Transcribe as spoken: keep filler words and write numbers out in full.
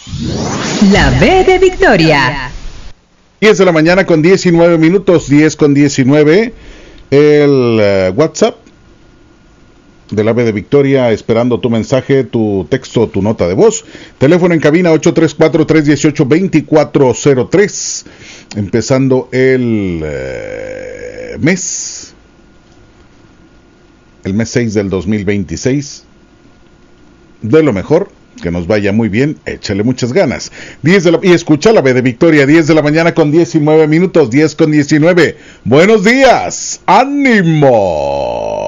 La B de Victoria. diez de la mañana con diecinueve minutos, diez con diecinueve. El uh, WhatsApp de la B de Victoria, esperando tu mensaje, tu texto, tu nota de voz. Teléfono en cabina ocho tres cuatro, tres uno ocho, dos cuatro cero tres. Empezando el uh, mes, el mes seis del dos mil veintiséis. De lo mejor, que nos vaya muy bien, échale muchas ganas. diez de la, y escucha la B de Victoria, diez de la mañana con diecinueve minutos, diez con diecinueve. Buenos días, ánimo.